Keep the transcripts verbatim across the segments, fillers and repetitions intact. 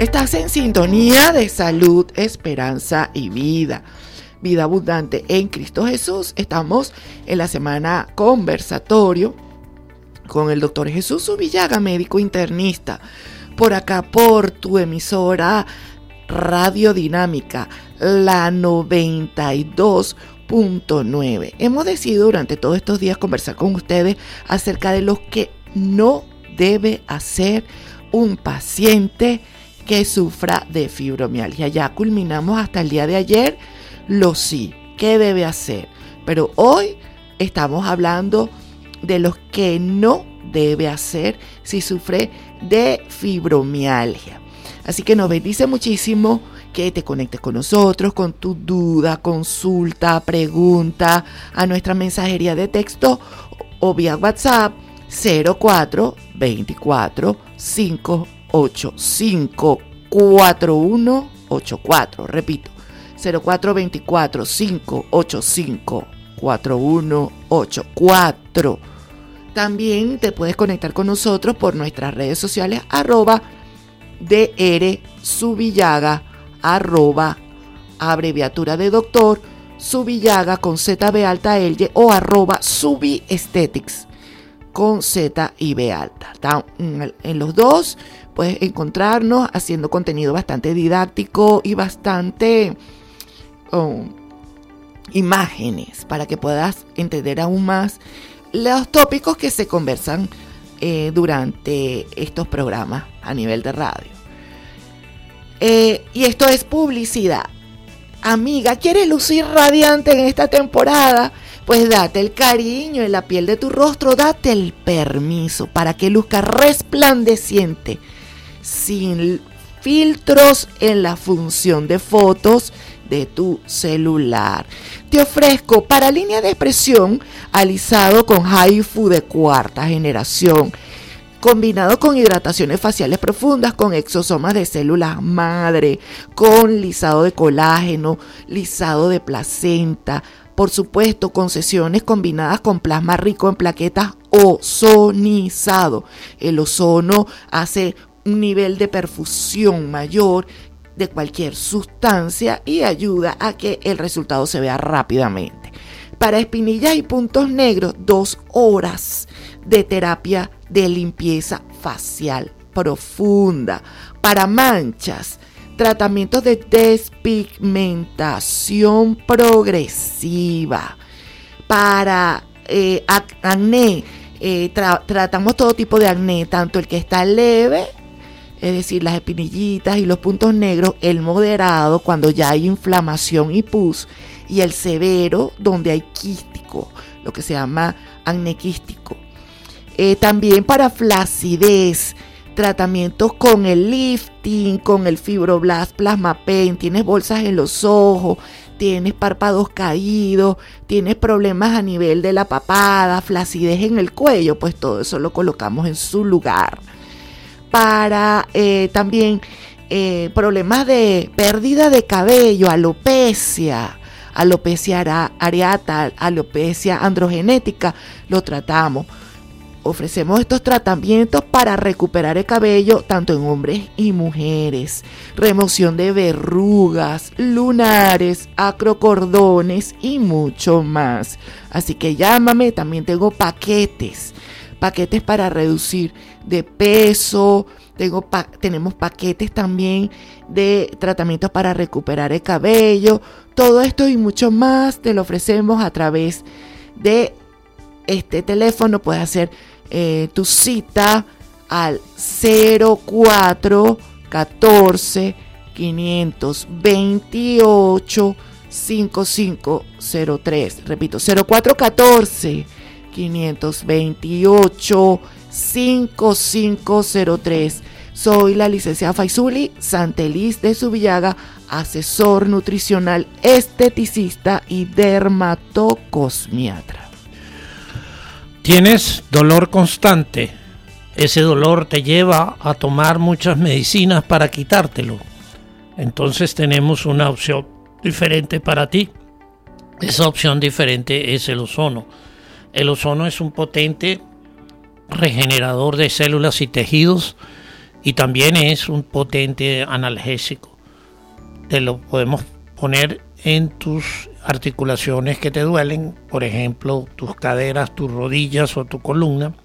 Estás en sintonía de salud, esperanza y vida. Vida abundante en Cristo Jesús. Estamos en la semana conversatorio con el doctor Jesús Zubillaga, médico internista. Por acá, por tu emisora radiodinámica, la noventa y dos punto nueve. Hemos decidido durante todos estos días conversar con ustedes acerca de lo que no debe hacer un paciente que sufra de fibromialgia. Ya culminamos hasta el día de ayer lo sí, ¿qué debe hacer? Pero hoy estamos hablando de lo que no debe hacer si sufre de fibromialgia. Así que nos bendice muchísimo que te conectes con nosotros con tu duda, consulta, pregunta a nuestra mensajería de texto o vía WhatsApp cero cuatro veinticuatro cinco ocho cinco cuatro uno ocho cuatro. Repito, cero cuatro veinticuatro cinco ocho cinco cuatro uno ocho cuatro. También te puedes conectar con nosotros por nuestras redes sociales, arroba Dr. Zubillaga, arroba abreviatura de doctor Zubillaga con Z B alta L o arroba Zubi Aesthetics con Z y B alta. En los dos puedes encontrarnos haciendo contenido bastante didáctico y bastante oh, imágenes para que puedas entender aún más los tópicos que se conversan eh, durante estos programas a nivel de radio. Eh, y esto es publicidad. Amiga, ¿quieres lucir radiante en esta temporada? Pues date el cariño en la piel de tu rostro, date el permiso para que luzca resplandeciente, sin filtros en la función de fotos de tu celular. Te ofrezco para línea de expresión alisado con Haifu de cuarta generación, combinado con hidrataciones faciales profundas, con exosomas de células madre, con lisado de colágeno, lisado de placenta, por supuesto con sesiones combinadas con plasma rico en plaquetas ozonizado. El ozono hace un nivel de perfusión mayor de cualquier sustancia y ayuda a que el resultado se vea rápidamente. Para espinillas y puntos negros, dos horas de terapia de limpieza facial profunda. Para manchas, tratamientos de despigmentación progresiva. Para eh, acné, eh, tra- tratamos todo tipo de acné, tanto el que está leve, es decir, las espinillitas y los puntos negros, el moderado, cuando ya hay inflamación y pus, y el severo, donde hay quístico, lo que se llama acné quístico. Eh, también para flacidez, tratamientos con el lifting, con el Fibroblast Plasma Pain, tienes bolsas en los ojos, tienes párpados caídos, tienes problemas a nivel de la papada, flacidez en el cuello, pues todo eso lo colocamos en su lugar. Para eh, también eh, problemas de pérdida de cabello, alopecia, alopecia areata, alopecia androgenética, lo tratamos. Ofrecemos estos tratamientos para recuperar el cabello tanto en hombres y mujeres, remoción de verrugas, lunares, acrocordones y mucho más. Así que llámame, también tengo paquetes, paquetes para reducir de peso, tengo pa- tenemos paquetes también de tratamientos para recuperar el cabello. Todo esto y mucho más te lo ofrecemos a través de este teléfono. Puedes hacer eh, tu cita al cero cuatro catorce quinientos veintiocho cincuenta y cinco cero tres. Repito, cero cuatro catorce quinientos veintiocho cincuenta y cinco cero tres. Soy la licenciada Faisuli Santeliz de Zubillaga, asesor nutricional, esteticista y dermatocosmiatra. ¿Tienes dolor constante? Ese dolor te lleva a tomar muchas medicinas para quitártelo. Entonces tenemos una opción diferente para ti. Esa opción diferente es el ozono. El ozono es un potente regenerador de células y tejidos y también es un potente analgésico. Te lo podemos poner en tus articulaciones que te duelen, por ejemplo, tus caderas, tus rodillas o tu columna.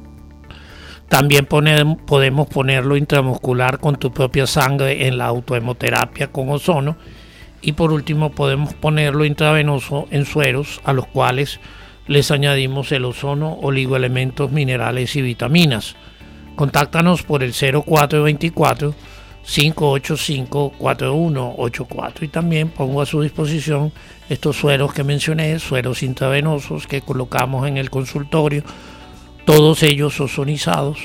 También poner, podemos ponerlo intramuscular con tu propia sangre en la autohemoterapia con ozono. Y por último podemos ponerlo intravenoso en sueros, a los cuales les añadimos el ozono, oligoelementos, minerales y vitaminas. Contáctanos por el cero cuatro veinticuatro, cinco ocho cinco, cuatro uno ocho cuatro, y también pongo a su disposición estos sueros que mencioné, sueros intravenosos que colocamos en el consultorio, todos ellos ozonizados,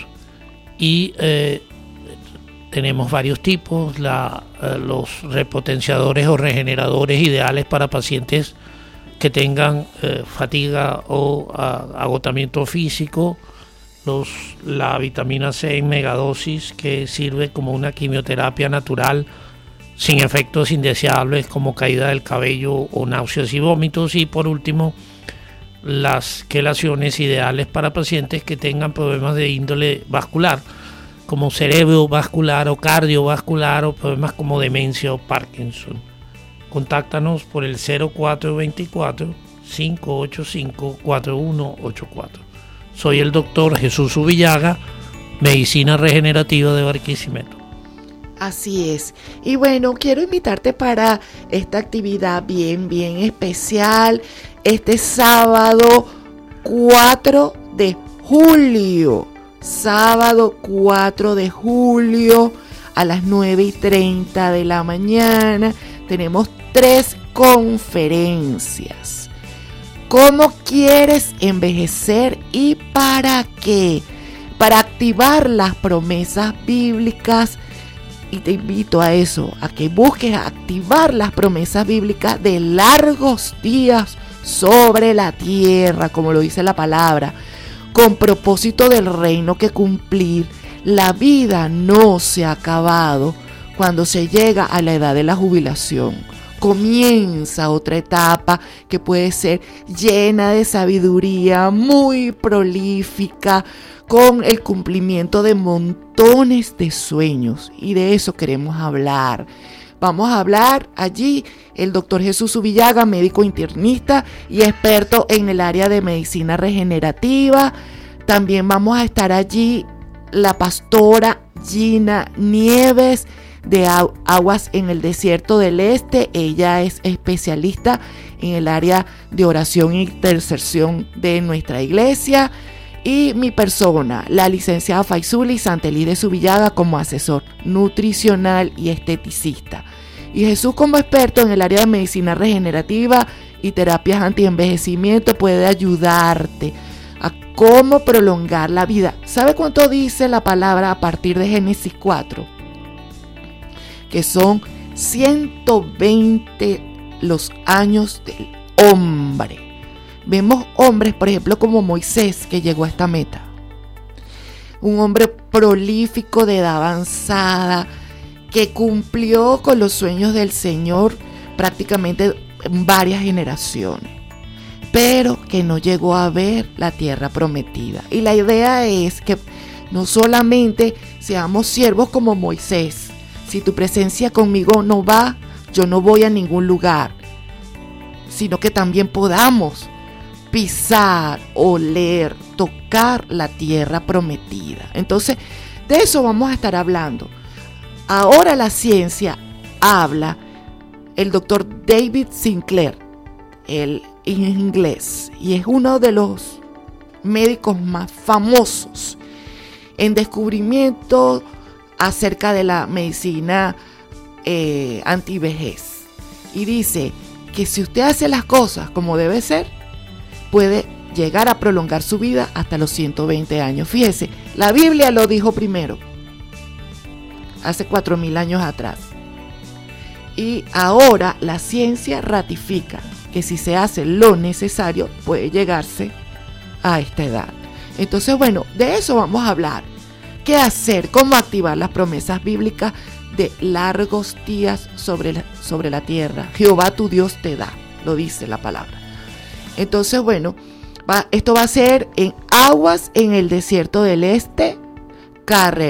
y eh, tenemos varios tipos, la, eh, los repotenciadores o regeneradores ideales para pacientes que tengan eh, fatiga o a, agotamiento físico, los, la vitamina C en megadosis, que sirve como una quimioterapia natural sin efectos indeseables como caída del cabello o náuseas y vómitos, y por último las quelaciones ideales para pacientes que tengan problemas de índole vascular, como cerebrovascular o cardiovascular, o problemas como demencia o Parkinson. Contáctanos por el cero cuatro veinticuatro, cinco ocho cinco, cuatro uno ocho cuatro. Soy el doctor Jesús Ubillaga, Medicina Regenerativa de Barquisimeto. Así es. Y bueno, quiero invitarte para esta actividad bien, bien especial, este sábado cuatro de julio. Sábado cuatro de julio a las nueve y treinta de la mañana tenemos tres conferencias. ¿Cómo quieres envejecer y para qué? Para activar las promesas bíblicas, y te invito a eso, a que busques activar las promesas bíblicas de largos días sobre la tierra, como lo dice la palabra, con propósito del reino que cumplir. La vida no se ha acabado cuando se llega a la edad de la jubilación. Comienza otra etapa que puede ser llena de sabiduría, muy prolífica, con el cumplimiento de montones de sueños, y de eso queremos hablar. Vamos a hablar allí el doctor Jesús Ubillaga, médico internista y experto en el área de medicina regenerativa. También vamos a estar allí la pastora Gina Nieves de Aguas en el Desierto del Este. Ella es especialista en el área de oración e intercesión de nuestra iglesia. Y mi persona, la licenciada Faisuli Santelides Ubillaga, como asesor nutricional y esteticista. Y Jesús, como experto en el área de medicina regenerativa y terapias antienvejecimiento, puede ayudarte a cómo prolongar la vida. ¿Sabe cuánto dice la palabra a partir de Génesis cuatro? Que son ciento veinte los años del hombre. Vemos hombres, por ejemplo, como Moisés, que llegó a esta meta. Un hombre prolífico de edad avanzada, que cumplió con los sueños del Señor prácticamente en varias generaciones, pero que no llegó a ver la tierra prometida. Y la idea es que no solamente seamos siervos como Moisés. Si tu presencia conmigo no va, yo no voy a ningún lugar, sino que también podamos pisar, oler, tocar la tierra prometida. Entonces, de eso vamos a estar hablando. Ahora la ciencia habla, el doctor David Sinclair, él es inglés y es uno de los médicos más famosos en descubrimiento acerca de la medicina eh, antivejez. Y dice que si usted hace las cosas como debe ser, puede llegar a prolongar su vida hasta los ciento veinte años. Fíjese, la Biblia lo dijo primero, hace cuatro mil años atrás. Y ahora la ciencia ratifica que si se hace lo necesario, puede llegarse a esta edad. Entonces, bueno, de eso vamos a hablar. ¿Qué hacer? ¿Cómo activar las promesas bíblicas de largos días sobre la, sobre la tierra? Jehová tu Dios te da, lo dice la palabra. Entonces, bueno, va, esto va a ser en Aguas en el Desierto del Este, carrera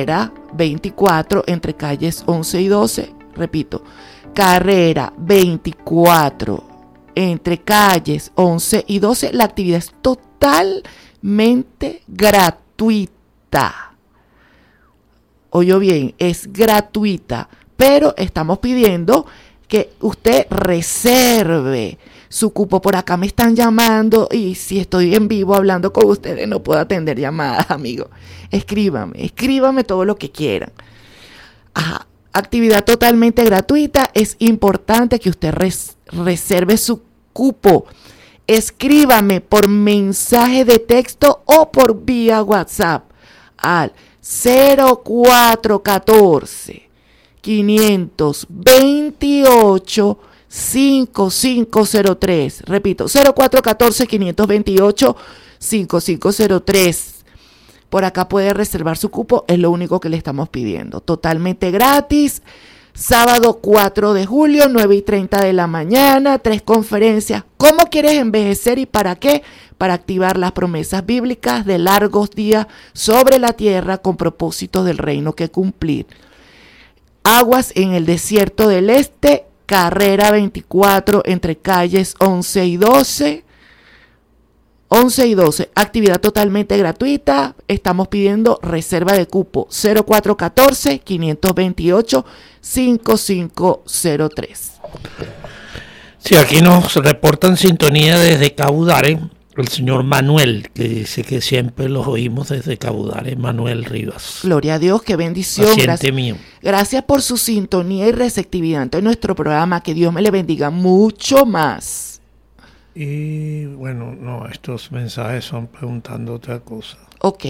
veinticuatro entre calles once y doce. Repito, carrera veinticuatro entre calles once y doce. La actividad es totalmente gratuita. Oyó bien, es gratuita, pero estamos pidiendo que usted reserve su cupo. Por acá me están llamando y si estoy en vivo hablando con ustedes no puedo atender llamadas, amigo. Escríbame, escríbame todo lo que quieran. Ajá, actividad totalmente gratuita. Es importante que usted res- reserve su cupo. Escríbame por mensaje de texto o por vía WhatsApp al cero cuatro uno cuatro, cinco dos ocho, cinco cinco cero tres. Repito, cero cuatro uno cuatro, cinco dos ocho, cinco cinco cero tres. Por acá puede reservar su cupo, es lo único que le estamos pidiendo. Totalmente gratis. Sábado cuatro de julio, nueve y treinta de la mañana, tres conferencias. ¿Cómo quieres envejecer y para qué? Para activar las promesas bíblicas de largos días sobre la tierra con propósitos del reino que cumplir. Aguas en el desierto del este, carrera veinticuatro entre calles once y doce. once y doce, actividad totalmente gratuita. Estamos pidiendo reserva de cupo cero cuatro uno cuatro, cinco dos ocho, cinco cinco cero tres. Sí, aquí nos reportan sintonía desde Cabudare el señor Manuel, que dice que siempre los oímos desde Cabudare. Manuel Rivas. Gloria a Dios, qué bendición. Paciente Gracias, mío. Gracias por su sintonía y receptividad en nuestro programa. Que Dios me le bendiga mucho más. Y bueno, no, estos mensajes son preguntando otra cosa. Ok.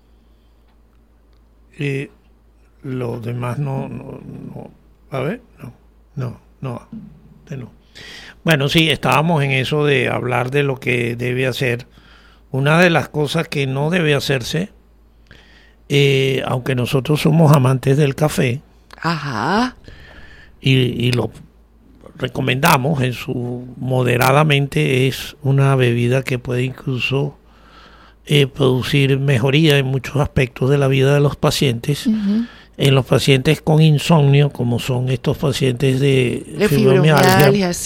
Y lo demás no, no, no. A ver, no, no, no, de no. Bueno, sí, estábamos en eso de hablar de lo que debe hacer. Una de las cosas que no debe hacerse, eh, aunque nosotros somos amantes del café, Ajá. y, y lo recomendamos en su moderadamente, es una bebida que puede incluso eh, producir mejoría en muchos aspectos de la vida de los pacientes. Uh-huh. En los pacientes con insomnio, como son estos pacientes de, De fibromialgia, fibromialgia,